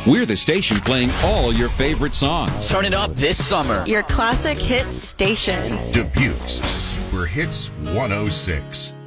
We're the station playing all your favorite songs. Turn it up this summer. Your classic hits station. Dubuque's Super Hits 106.